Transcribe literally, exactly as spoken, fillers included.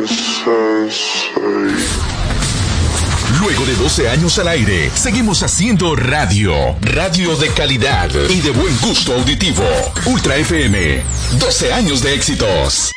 Luego de doce años al aire, seguimos haciendo radio. Radio de calidad y de buen gusto auditivo. Ultra F M. doce años de éxitos.